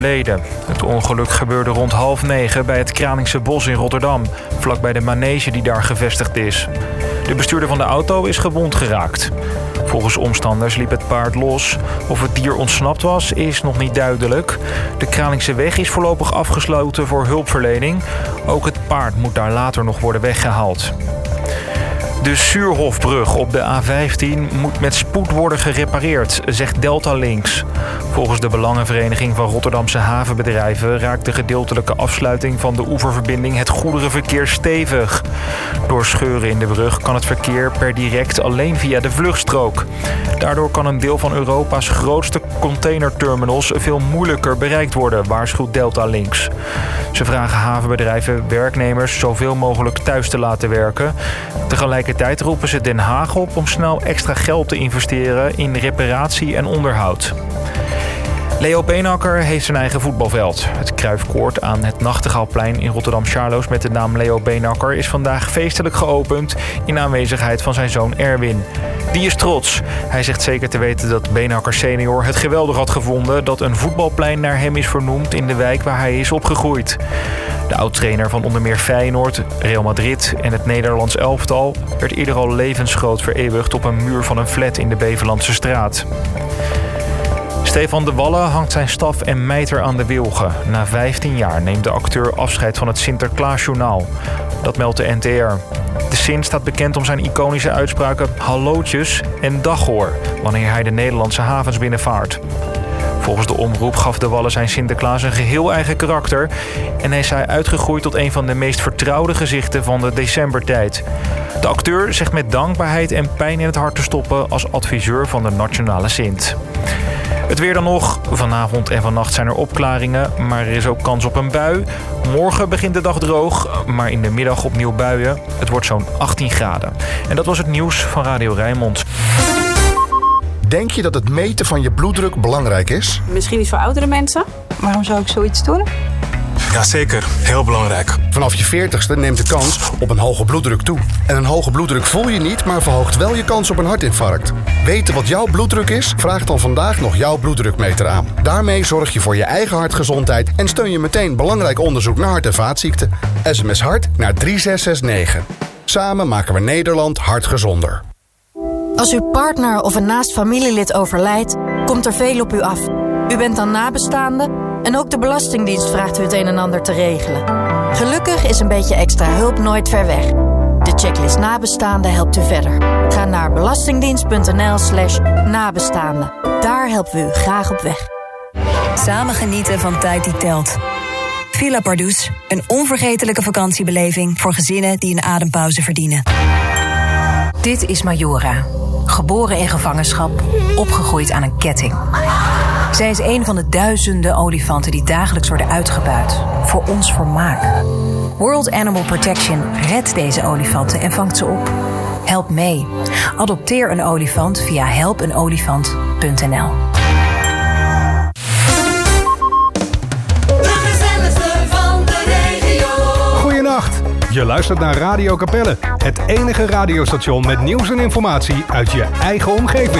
Het ongeluk gebeurde rond 8:30 bij het Kralingse Bos in Rotterdam, vlakbij de manege die daar gevestigd is. De bestuurder van de auto is gewond geraakt. Volgens omstanders liep het paard los. Of het dier ontsnapt was, is nog niet duidelijk. De Kralingse weg is voorlopig afgesloten voor hulpverlening. Ook het paard moet daar later nog worden weggehaald. De Suurhofbrug op de A15 moet met spoed worden gerepareerd, zegt Delta Links. Volgens de Belangenvereniging van Rotterdamse havenbedrijven raakt de gedeeltelijke afsluiting van de oeververbinding het goederenverkeer stevig. Door scheuren in de brug kan het verkeer per direct alleen via de vluchtstrook. Daardoor kan een deel van Europa's grootste containerterminals veel moeilijker bereikt worden, waarschuwt Delta Links. Ze vragen havenbedrijven werknemers zoveel mogelijk thuis te laten werken. Tegelijkertijd roepen ze Den Haag op om snel extra geld te investeren in reparatie en onderhoud. Leo Beenhakker heeft zijn eigen voetbalveld. Het Kruifkoord aan het Nachtegaalplein in Rotterdam-Charloes met de naam Leo Beenhakker is vandaag feestelijk geopend in aanwezigheid van zijn zoon Erwin. Die is trots. Hij zegt zeker te weten dat Beenhakker senior het geweldig had gevonden dat een voetbalplein naar hem is vernoemd in de wijk waar hij is opgegroeid. De oud-trainer van onder meer Feyenoord, Real Madrid en het Nederlands elftal werd eerder al levensgroot vereeuwigd op een muur van een flat in de Beverlandse straat. Stefan de Wallen hangt zijn staf en mijter aan de wilgen. Na 15 jaar neemt de acteur afscheid van het Sinterklaasjournaal. Dat meldt de NTR. De Sint staat bekend om zijn iconische uitspraken hallootjes en dag hoor, wanneer hij de Nederlandse havens binnenvaart. Volgens de omroep gaf de Wallen zijn Sinterklaas een geheel eigen karakter en is hij uitgegroeid tot een van de meest vertrouwde gezichten van de decembertijd. De acteur zegt met dankbaarheid en pijn in het hart te stoppen als adviseur van de Nationale Sint. Het weer dan nog. Vanavond en vannacht zijn er opklaringen, maar er is ook kans op een bui. Morgen begint de dag droog, maar in de middag opnieuw buien. Het wordt zo'n 18 graden. En dat was het nieuws van Radio Rijnmond. Denk je dat het meten van je bloeddruk belangrijk is? Misschien iets voor oudere mensen. Waarom zou ik zoiets doen? Jazeker, heel belangrijk. Vanaf je 40ste neemt de kans op een hoge bloeddruk toe. En een hoge bloeddruk voel je niet, maar verhoogt wel je kans op een hartinfarct. Weten wat jouw bloeddruk is? Vraag dan vandaag nog jouw bloeddrukmeter aan. Daarmee zorg je voor je eigen hartgezondheid en steun je meteen belangrijk onderzoek naar hart- en vaatziekten. SMS HART naar 3669. Samen maken we Nederland hartgezonder. Als uw partner of een naast familielid overlijdt, komt er veel op u af. U bent dan nabestaande en ook de Belastingdienst vraagt u het een en ander te regelen. Gelukkig is een beetje extra hulp nooit ver weg. De checklist Nabestaande helpt u verder. Ga naar belastingdienst.nl/nabestaande. Daar helpen we u graag op weg. Samen genieten van tijd die telt. Villa Pardoes, een onvergetelijke vakantiebeleving voor gezinnen die een adempauze verdienen. Dit is Majora. Geboren in gevangenschap, opgegroeid aan een ketting. Zij is een van de duizenden olifanten die dagelijks worden uitgebuit. Voor ons vermaak. World Animal Protection redt deze olifanten en vangt ze op. Help mee. Adopteer een olifant via helpenolifant.nl. Goedenacht. Je luistert naar Radio Capelle. Het enige radiostation met nieuws en informatie uit je eigen omgeving.